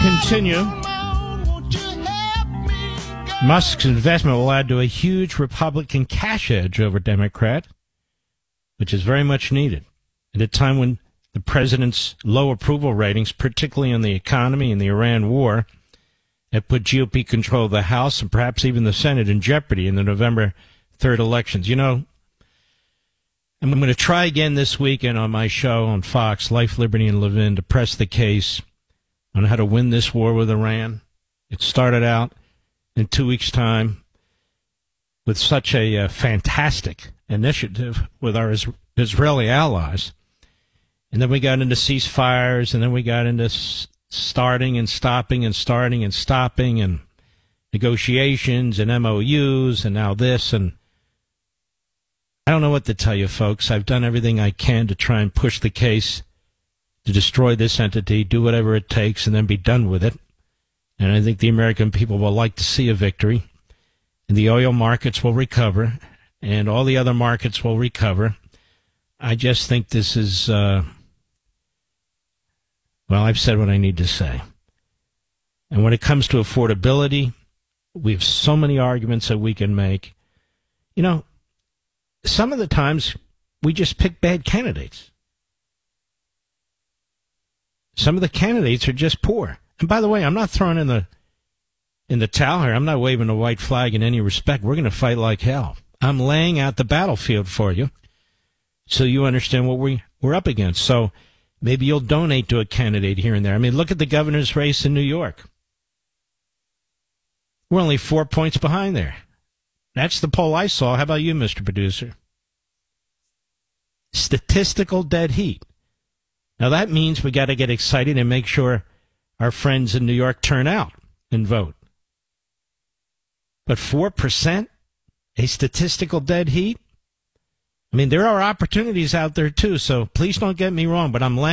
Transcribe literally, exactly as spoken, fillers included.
continue. Musk's investment will add to a huge Republican cash edge over Democrat, which is very much needed at a time when the president's low approval ratings, particularly on the economy and the Iran war, have put G O P control of the House and perhaps even the Senate in jeopardy in the November third elections. You know, I'm going to try again this weekend on my show on Fox, Life, Liberty, and Levin, to press the case on how to win this war with Iran. It started out in two weeks' time with such a uh, fantastic initiative with our is- Israeli allies. And then we got into ceasefires, and then we got into s- starting and stopping and starting and stopping and negotiations and M O Us and now this. And I don't know what to tell you, folks. I've done everything I can to try and push the case to destroy this entity, do whatever it takes, and then be done with it. And I think the American people will like to see a victory. And the oil markets will recover, and all the other markets will recover. I just think this is, uh, well, I've said what I need to say. And when it comes to affordability, we have so many arguments that we can make. You know, some of the times we just pick bad candidates. Some of the candidates are just poor. And by the way, I'm not throwing in the in the towel here. I'm not waving a white flag in any respect. We're going to fight like hell. I'm laying out the battlefield for you so you understand what we, we're up against. So maybe you'll donate to a candidate here and there. I mean, look at the governor's race in New York. We're only four points behind there. That's the poll I saw. How about you, Mister Producer? Statistical dead heat. Now, that means we got to get excited and make sure our friends in New York turn out and vote. But four percent? A statistical dead heat? I mean, there are opportunities out there, too, so please don't get me wrong, but I'm laying